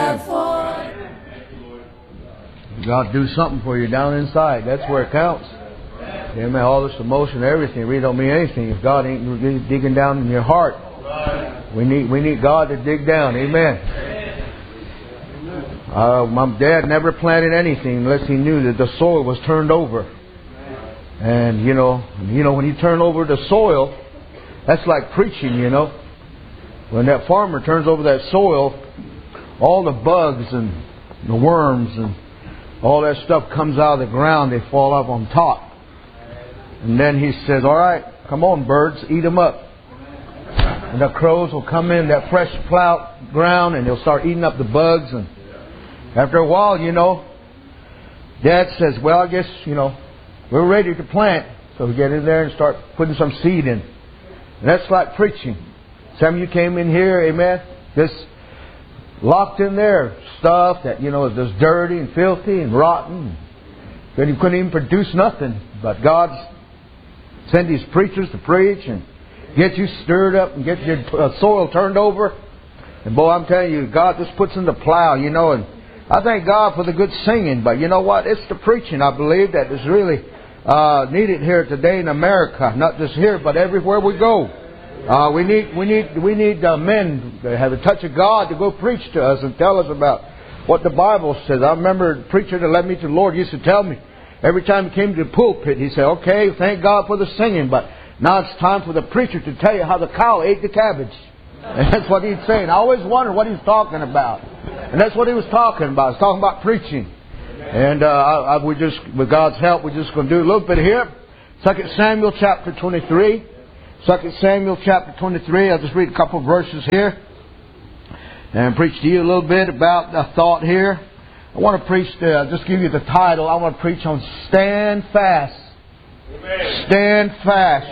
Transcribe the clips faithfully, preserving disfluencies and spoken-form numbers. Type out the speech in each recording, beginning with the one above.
have fought. God do something for you down inside. That's where it counts. Amen. All this emotion, everything really don't mean anything if God ain't really digging down in your heart. We need we need God to dig down. Amen. Uh, my dad never planted anything unless he knew that the soil was turned over. And you know, you know when he turned over the soil, that's like preaching. You know, when that farmer turns over that soil, all the bugs and the worms and all that stuff comes out of the ground. They fall up on top. And then he says, all right, come on, birds, eat them up. And the crows will come in that fresh plowed ground and they'll start eating up the bugs. And after a while, you know, Dad says, well, I guess, you know, we're ready to plant. So we get in there and start putting some seed in. And that's like preaching. Some of you came in here, amen, just locked in there, stuff that, you know, is just dirty and filthy and rotten. Then you couldn't even produce nothing. But God sent these preachers to preach and get you stirred up and get your uh, soil turned over. And boy, I'm telling you, God just puts in the plow, you know. And I thank God for the good singing. But you know what? It's the preaching, I believe, that is really uh, needed here today in America. Not just here, but everywhere we go. Uh, we need we need we need uh, men that have a touch of God to go preach to us and tell us about what the Bible says. I remember the preacher that led me to the Lord used to tell me every time he came to the pulpit, he said, "Okay, thank God for the singing, but now it's time for the preacher to tell you how the cow ate the cabbage." And that's what he's saying. I always wonder what he's talking about, and that's what he was talking about. He's talking about preaching. And uh, I, I, we just, with God's help, we're just going to do a little bit here. Second Samuel chapter twenty-three. Second Samuel chapter twenty-three. I'll just read a couple of verses here and preach to you a little bit about the thought here. I want to preach, uh, just give you the title. I want to preach on Stand Fast. Amen. Stand Fast.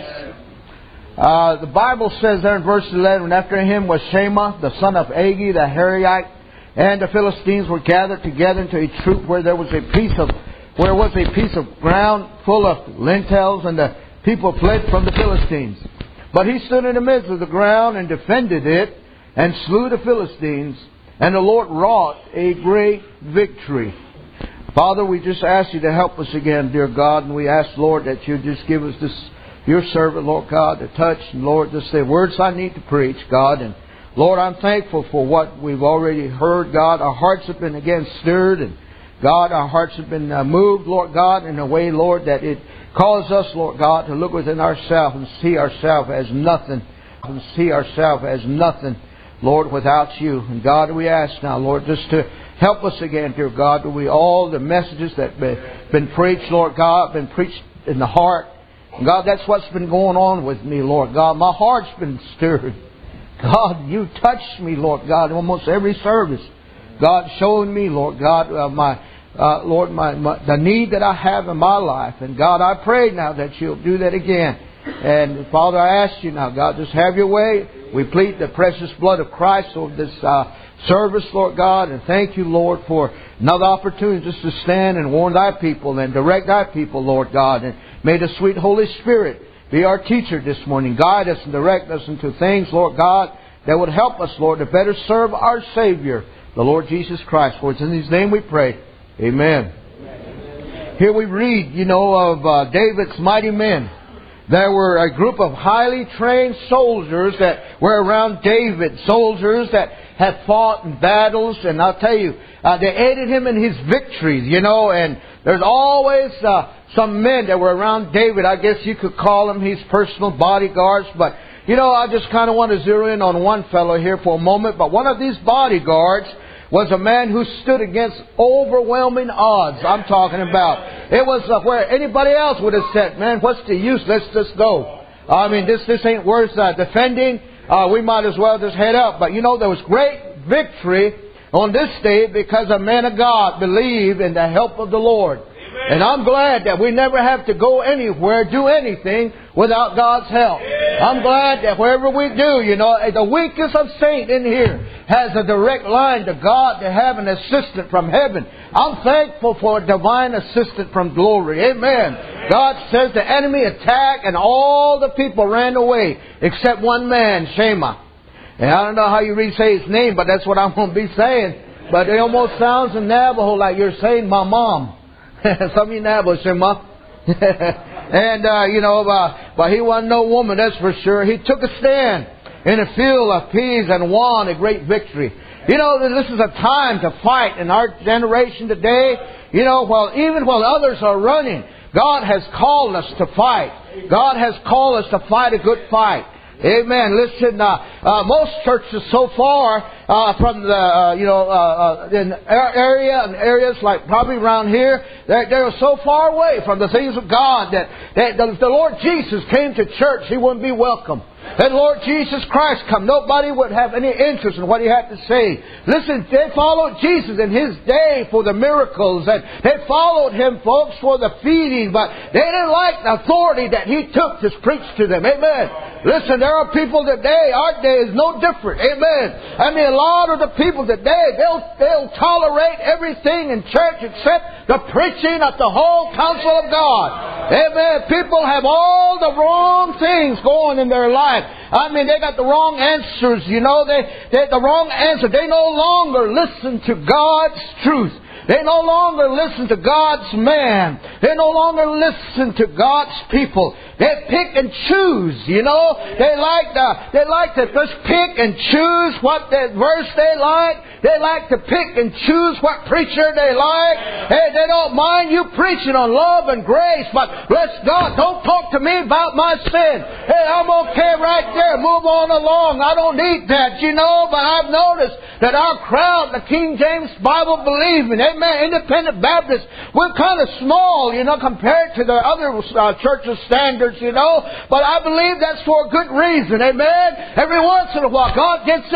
Uh, the Bible says there in verse eleven, after him was Shema, the son of Agi, the Haraite, and the Philistines were gathered together into a troop where there was a piece of where was a piece of ground full of lentils, and the people fled from the Philistines. But he stood in the midst of the ground and defended it, and slew the Philistines, and the Lord wrought a great victory. Father, we just ask you to help us again, dear God, and we ask, Lord, that you just give us this, your servant, Lord God, to touch, and Lord, just the words I need to preach, God. And Lord, I'm thankful for what we've already heard, God. Our hearts have been again stirred, and God, our hearts have been uh, moved, Lord God, in a way, Lord, that it calls us, Lord God, to look within ourselves and see ourselves as nothing, and see ourselves as nothing, Lord, without you. And God, we ask now, Lord, just to help us again, dear God. We all the messages that have been, been preached, Lord God, been preached in the heart. And God, that's what's been going on with me, Lord God. My heart's been stirred. God, you touched me, Lord God, almost every service. God, showing me, Lord God, uh, my uh, Lord, my, my the need that I have in my life. And God, I pray now that you'll do that again. And Father, I ask you now, God, just have your way. We plead the precious blood of Christ over this uh, service, Lord God. And thank you, Lord, for another opportunity just to stand and warn thy people and direct thy people, Lord God. And may the sweet Holy Spirit be our teacher this morning. Guide us and direct us into things, Lord God, that would help us, Lord, to better serve our Savior, the Lord Jesus Christ. For it's in His name we pray. Amen. Amen. Here we read, you know, of uh, David's mighty men. There were a group of highly trained soldiers that were around David. Soldiers that had fought in battles. And I'll tell you, uh, they aided him in his victories, you know. And there's always uh, some men that were around David. I guess you could call them his personal bodyguards. But, you know, I just kind of want to zero in on one fellow here for a moment. But one of these bodyguards was a man who stood against overwhelming odds. I'm talking about. It was uh, where anybody else would have said, man, what's the use? Let's just go. I mean, this this ain't worth uh, defending. Uh, we might as well just head up. But you know, there was great victory on this day because a man of God believed in the help of the Lord. Amen. And I'm glad that we never have to go anywhere, do anything without God's help. Yeah. I'm glad that wherever we do, you know, the weakest of saints in here has a direct line to God to have an assistant from heaven. I'm thankful for a divine assistant from glory. Amen. Amen. God says the enemy attacked and all the people ran away except one man, Shema. And I don't know how you really say his name, but that's what I'm going to be saying. But it almost sounds in Navajo like you're saying my mom. Some of you Navajo say ma. And, uh, you know, uh, but he wasn't no woman, that's for sure. He took a stand in a field of peas and won a great victory. You know, this is a time to fight in our generation today. You know, while even while others are running, God has called us to fight. God has called us to fight a good fight. Amen. Listen, uh, uh, most churches so far uh, from the uh, you know uh, uh, in our area and areas like probably around here, they're, they're so far away from the things of God that, that the, the Lord Jesus came to church, He wouldn't be welcome. And Lord Jesus Christ come, nobody would have any interest in what He had to say. Listen, they followed Jesus in His day for the miracles, and they followed Him, folks, for the feeding, but they didn't like the authority that He took to preach to them. Amen. Listen, there are people today, our day is no different. Amen. I mean, a lot of the people today, they'll, they'll tolerate everything in church except the preaching of the whole counsel of God. Amen. People have all the wrong things going in their life. I mean, they got the wrong answers, you know. They, they the wrong answer. They no longer listen to God's truth. They no longer listen to God's man. They no longer listen to God's people. They pick and choose, you know. They like to, they like to just pick and choose what the verse they like. They like to pick and choose what preacher they like. Hey, they don't mind you preaching on love and grace, but bless God, don't talk to me about my sin. Hey, I'm okay right there. Move on along. I don't need that, you know. But I've noticed that our crowd, the King James Bible believing, amen, independent Baptists, we're kind of small, you know, compared to the other uh, churches' standards, you know. But I believe that's for a good reason, amen. Every once in a while, God gets